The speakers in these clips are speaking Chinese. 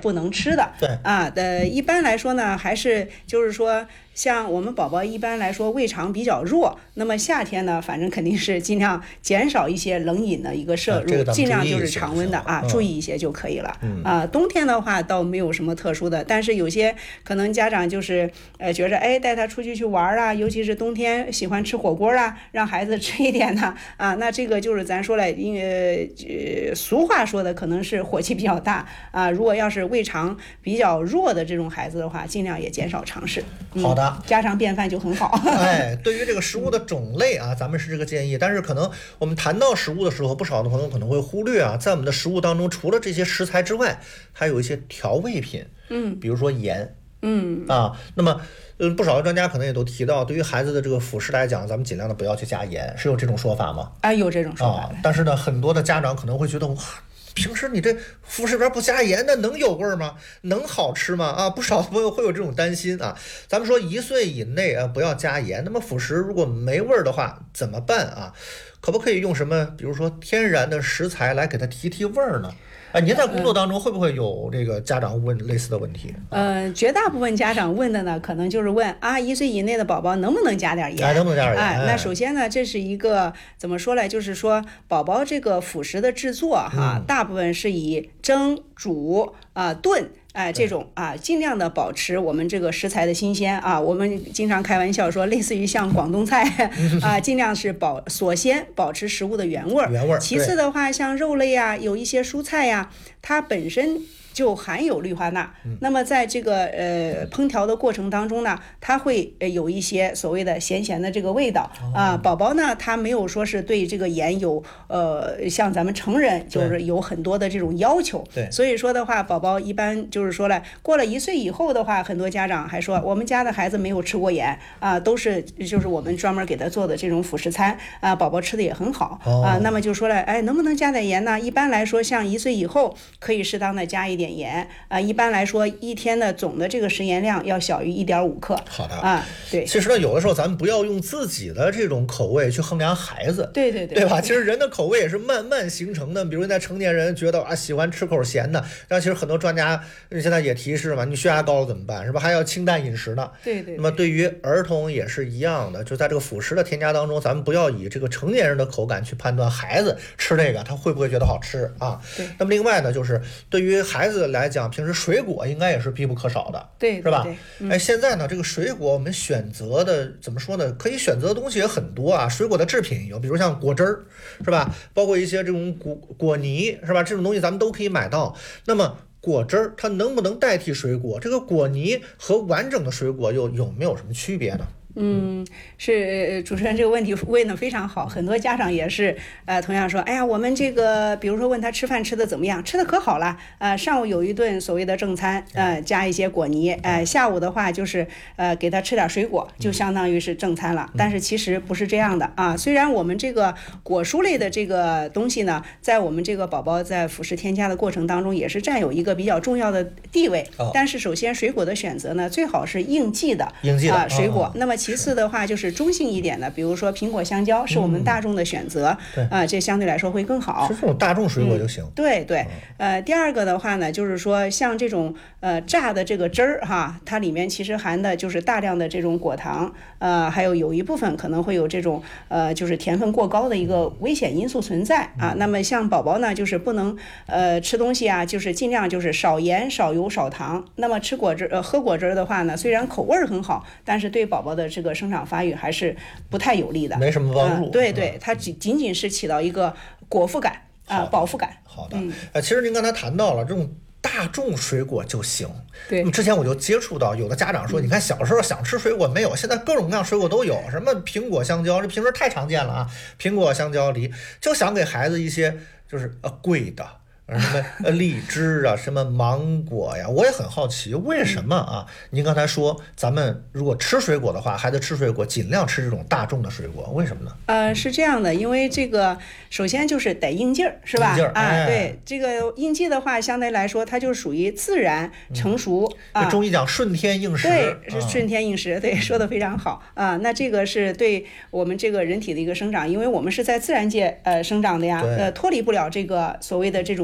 不能吃的。 对啊，一般来说呢，还是就是说。像我们宝宝一般来说胃肠比较弱，那么夏天呢，反正肯定是尽量减少一些冷饮的一个摄入，尽量就是常温的注意一些就可以了。冬天的话倒没有什么特殊的，但是有些可能家长就是觉着带他出去玩啊，尤其是冬天喜欢吃火锅啊，让孩子吃一点呢那这个就是咱说了，因为俗话说的可能是火气比较大如果要是胃肠比较弱的这种孩子的话，尽量也减少尝试。 好的。 家常便饭就很好。 对于这个食物的种类咱们是这个建议，但是可能我们谈到食物的时候，不少的朋友可能会忽略在我们的食物当中，除了这些食材之外，还有一些调味品，比如说盐，那么不少的专家可能也都提到，对于孩子的这个辅食来讲，咱们尽量的不要去加盐，是有这种说法吗？ 有这种说法但是呢，很多的家长可能会觉得平时你这辅食里边不加盐，那能有味儿吗？能好吃吗？不少朋友会有这种担心咱们说1岁以内不要加盐，那么辅食如果没味儿的话怎么办可不可以用什么，比如说天然的食材来给它提味儿呢？您在工作当中会不会有这个家长问类似的问题？ 绝大部分家长问的呢，可能就是问1岁以内的宝宝能不能加点盐？ 能不能加点盐？ 那首先呢，这是一个怎么说呢？就是说宝宝这个辅食的制作大部分是以蒸、煮、炖。这种尽量的保持我们这个食材的新鲜我们经常开玩笑说，类似于像广东菜尽量是首先保持食物的原味儿。其次的话，像肉类有一些蔬菜它本身就含有氯化钠，那么在这个烹调的过程当中呢，它会有一些所谓的咸的这个味道宝宝呢，他没有说是对这个盐有像咱们成人就是有很多的这种要求，所以说的话，宝宝一般就是说了，过了1岁以后的话，很多家长还说我们家的孩子没有吃过盐都是就是我们专门给他做的这种辅食餐宝宝吃的也很好那么就说了，能不能加点盐呢？一般来说，像1岁以后可以适当的加一点盐一般来说一天的总的这个食盐量要小于1.5克。 好的对。 其实呢，有的时候咱们不要用自己的这种口味去衡量孩子，对吧？其实人的口味也是慢慢形成的。比如在成年人觉得喜欢吃口咸的，但其实很多专家现在也提示嘛，你血压高了怎么办？是吧？还要清淡饮食呢。 对。 那么对于儿童也是一样的，就在这个辅食的添加当中，咱们不要以这个成年人的口感去判断孩子吃这个他会不会觉得好吃对。 那么另外呢，就是对于孩子来讲，平时水果应该也是必不可少的， 对， 是吧？现在呢，这个水果我们选择的怎么说呢？可以选择的东西也很多水果的制品有，比如像果汁儿，是吧？包括一些这种果泥，是吧？这种东西咱们都可以买到。那么果汁儿它能不能代替水果？这个果泥和完整的水果有没有什么区别呢？ 是主持人这个问题问得非常好，很多家长也是同样说，哎呀，我们这个比如说问他吃饭吃的怎么样，吃的可好了上午有一顿所谓的正餐加一些果泥下午的话就是给他吃点水果，就相当于是正餐了。但是其实不是这样的虽然我们这个果蔬类的这个东西呢，在我们这个宝宝在辅食添加的过程当中也是占有一个比较重要的地位但是首先水果的选择呢，最好是应季的水果那么其次的话就是中性一点的，比如说苹果、香蕉是我们大众的选择这相对来说会更好， 是这种大众水果就行。 对。第二个的话呢，就是说像这种榨的这个汁儿它里面其实含的就是大量的这种果糖还有一部分可能会有这种就是甜分过高的一个危险因素存在那么像宝宝呢，就是不能吃东西就是尽量就是少盐、少油、少糖。那么吃果汁喝果汁的话呢，虽然口味很好，但是对宝宝的这个生长发育还是不太有利的， 没什么帮助。 对，它仅仅是起到一个果腹感饱腹感。 好的其实您刚才谈到了这种大众水果就行。 对。 之前我就接触到有的家长说，你看小时候想吃水果没有，现在各种各样水果都有，什么苹果、香蕉，这平时太常见了苹果、香蕉、梨，就想给孩子一些就是贵的。什么荔枝什么芒果呀，我也很好奇为什么您刚才说咱们如果吃水果的话，孩子吃水果尽量吃这种大众的水果，为什么呢？ 是这样的，因为这个首先就是得应劲儿，是吧？对，这个应季的话，相对来说它就属于自然成熟中医讲顺天应时， 对，是顺天应时，对，说的非常好那这个是对我们这个人体的一个生长，因为我们是在自然界生长的呀，脱离不了这个所谓的这种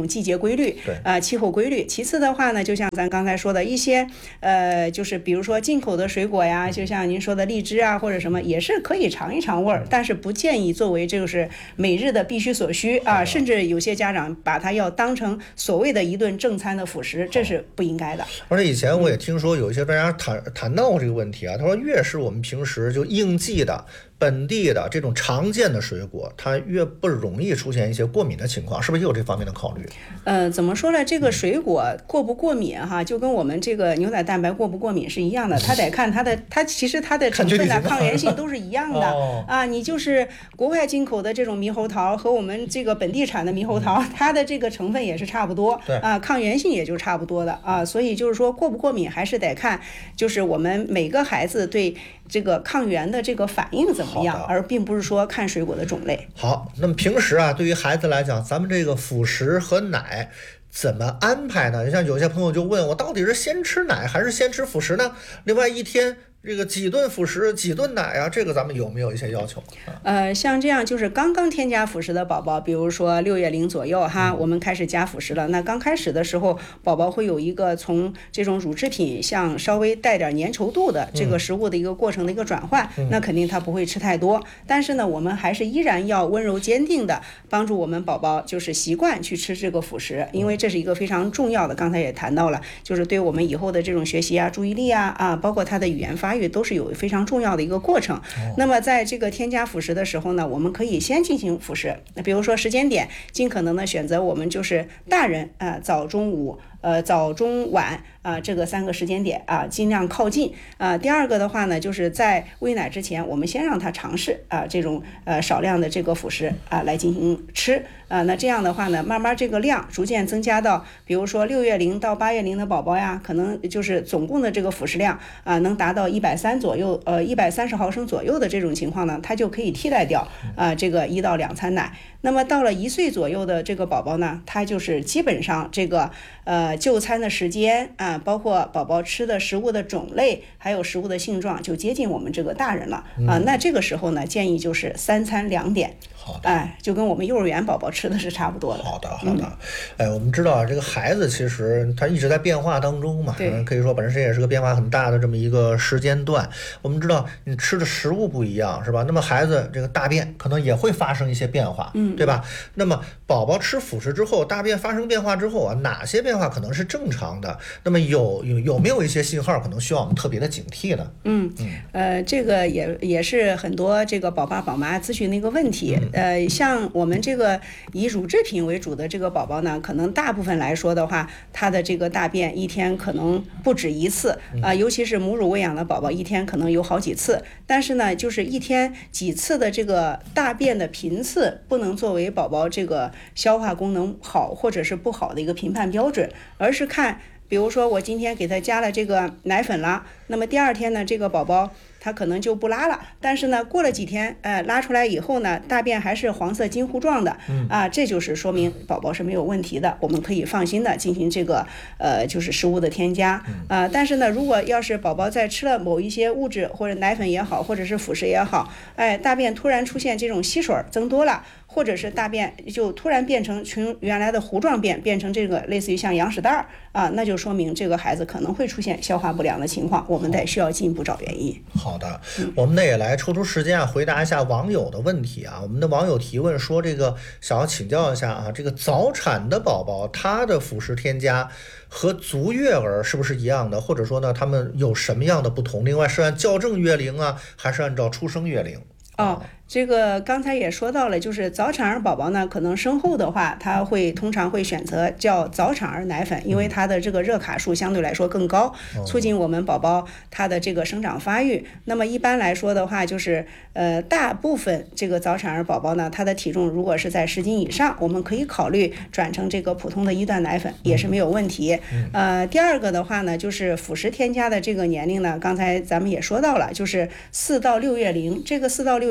季节规律，气候规律。其次的话呢，就像咱刚才说的一些就是比如说进口的水果呀，就像您说的荔枝啊或者什么，也是可以尝一尝味儿，但是不建议作为就是每日的必须所需啊，甚至有些家长把它要当成所谓的一顿正餐的辅食，这是不应该的。 而且以前我也听说有一些专家谈到过这个问题啊，他说越是我们平时就应季的本地的这种常见的水果，它越不容易出现一些过敏的情况，是不是也有这方面的考虑？ 怎么说呢？这个水果过不过敏哈，就跟我们这个牛奶蛋白过不过敏是一样的，它得看它其实它的成分的抗原性都是一样的啊。你就是国外进口的这种猕猴桃和我们这个本地产的猕猴桃，它的这个成分也是差不多，抗原性也就差不多的啊。所以就是说过不过敏还是得看，就是我们每个孩子对这个抗原的这个反应怎么样，而并不是说看水果的种类。 好，那么平时啊，对于孩子来讲，咱们这个辅食和奶怎么安排呢？像有些朋友就问我，到底是先吃奶还是先吃辅食呢？另外一天这个几顿辅食几顿奶啊，这个咱们有没有一些要求？ 像这样就是刚刚添加辅食的宝宝，比如说6月龄左右哈，我们开始加辅食了。那刚开始的时候，宝宝会有一个从这种乳制品向稍微带点粘稠度的这个食物的一个过程的一个转换，那肯定他不会吃太多。但是呢，我们还是依然要温柔坚定的帮助我们宝宝就是习惯去吃这个辅食，因为这是一个非常重要的，刚才也谈到了，就是对我们以后的这种学习啊、注意力啊，包括他的语言发育都是有非常重要的一个过程。那么在这个添加辅食的时候呢，我们可以先进行辅食，比如说时间点，尽可能的选择我们就是大人早中午早中晚这个3个时间点尽量靠近第二个的话呢，就是在喂奶之前，我们先让他尝试这种少量的这个辅食来进行吃那这样的话呢，慢慢这个量逐渐增加到，比如说6月龄到8月龄的宝宝呀，可能就是总共的这个辅食量能达到130左右130毫升左右的这种情况呢，它就可以替代掉这个1到2餐奶。那么到了1岁左右的这个宝宝呢，他就是基本上这个就餐的时间包括宝宝吃的食物的种类，还有食物的性状，就接近我们这个大人了那这个时候呢，建议就是3餐2点。 好的， 就跟我们幼儿园宝宝吃的是差不多的。 好的，好的。我们知道这个孩子其实他一直在变化当中嘛，可以说本身也是个变化很大的这么一个时间段。我们知道你吃的食物不一样，是吧？那么孩子这个大便可能也会发生一些变化，对吧？那么宝宝吃辅食之后，大便发生变化之后哪些变化可能是正常的？那么有没有一些信号可能需要我们特别的警惕呢？ 这个也是很多这个宝爸宝妈咨询的一个问题。像我们这个以乳制品为主的这个宝宝呢，可能大部分来说的话，他的这个大便一天可能不止1次尤其是母乳喂养的宝宝，一天可能有好几次。但是呢，就是一天几次的这个大便的频次，不能作为宝宝这个消化功能好或者是不好的一个评判标准，而是看，比如说我今天给他加了这个奶粉了，那么第2天呢，这个宝宝他可能就不拉了，但是呢，过了几天，拉出来以后呢，大便还是黄色金糊状的，这就是说明宝宝是没有问题的，我们可以放心的进行这个就是食物的添加，但是呢，如果要是宝宝在吃了某一些物质或者奶粉也好，或者是辅食也好，大便突然出现这种稀水增多了，或者是大便就突然变成从原来的糊状便变成这个类似于像羊屎蛋儿那就说明这个孩子可能会出现消化不良的情况，我们得需要进一步找原因。 好的，我们呢也来抽出时间回答一下网友的问题我们的网友提问说，这个想要请教一下这个早产的宝宝他的辅食添加和足月儿是不是一样的，或者说呢他们有什么样的不同？另外是按校正月龄还是按照出生月龄？ 这个刚才也说到了，就是早产儿宝宝呢，可能生后的话，他通常会选择叫早产儿奶粉，因为它的这个热卡数相对来说更高，促进我们宝宝他的这个生长发育。那么一般来说的话，就是大部分这个早产儿宝宝呢，他的体重如果是在10斤以上，我们可以考虑转成这个普通的1段奶粉，也是没有问题。第二个的话呢，就是辅食添加的这个年龄呢，刚才咱们也说到了，就是4到6月龄，这个4到6月龄呢。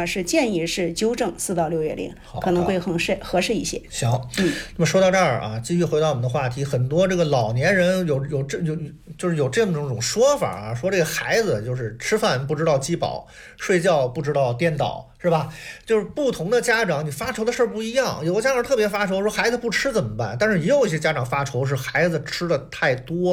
呢是建议是纠正4到6月龄，可能会合适一些。 行，那么说到这儿啊，继续回到我们的话题，很多这个老年人就是有这么种说法啊，说这个孩子就是吃饭不知道饥饱，睡觉不知道颠倒，是吧？就是不同的家长，你发愁的事儿不一样。有个家长特别发愁，说孩子不吃怎么办？但是也有一些家长发愁是孩子吃的太多。